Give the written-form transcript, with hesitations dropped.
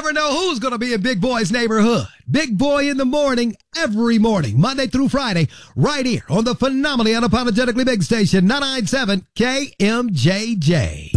never know who's going to be in Big Boy's neighborhood. Big Boy in the morning, every morning, Monday through Friday, right here on the phenomenally unapologetically big station, 997 KMJJ.